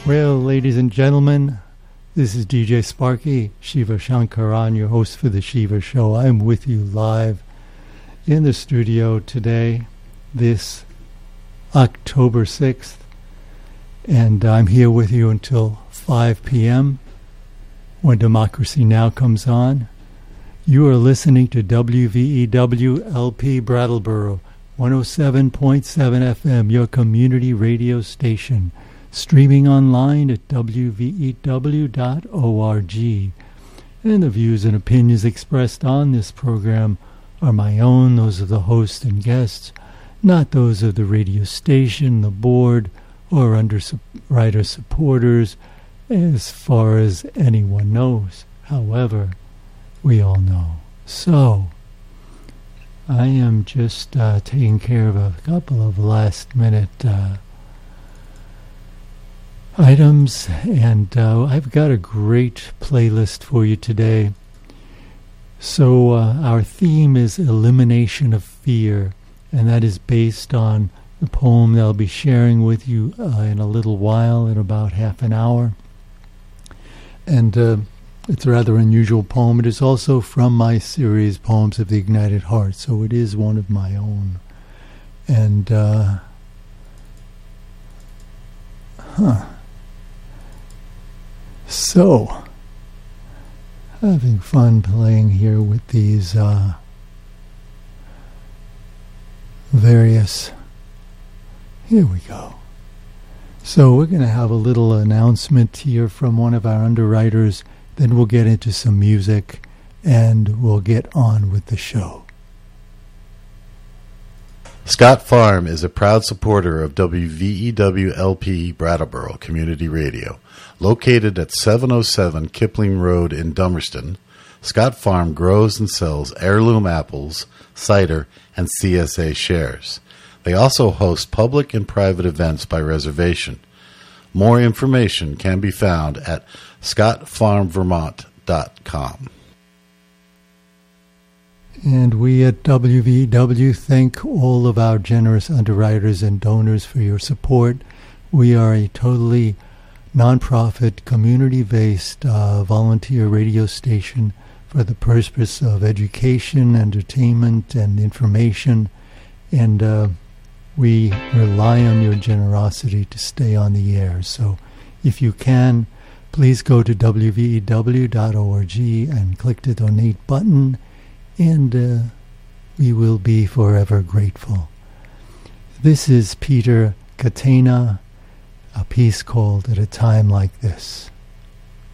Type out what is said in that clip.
Well, ladies and gentlemen, this is DJ Sparky, Shiva Shankaran, your host for the Shiva Show. I'm with you live in the studio today, this October 6th, and I'm here with you until 5 p.m. when Democracy Now! Comes on. You are listening to WVEW LP Brattleboro, 107.7 FM, your community radio station, streaming online at wvew.org. And the views and opinions expressed on this program are my own, those of the host and guests, not those of the radio station, the board, or underwriter supporters, as far as anyone knows. However, we all know. So, I am just taking care of a couple of last-minute items, and I've got a great playlist for you today. So, our theme is Elimination of Fear, and that is based on the poem that I'll be sharing with you in a little while, in about half an hour. And it's a rather unusual poem. It is also from my series, Poems of the Ignited Heart, so it is one of my own. And, So, having fun playing here with these various... Here we go. So we're going to have a little announcement here from one of our underwriters. Then we'll get into some music, and we'll get on with the show. Scott Farm is a proud supporter of WVEW-LP Brattleboro Community Radio. Located at 707 Kipling Road in Dummerston, Scott Farm grows and sells heirloom apples, cider, and CSA shares. They also host public and private events by reservation. More information can be found at scottfarmvermont.com. And we at WVW thank all of our generous underwriters and donors for your support. We are a totally non-profit, community-based volunteer radio station for the purpose of education, entertainment, and information. And we rely on your generosity to stay on the air. So if you can, please go to wvew.org and click the donate button, and we will be forever grateful. This is Peter Katena, a piece called At a Time Like This.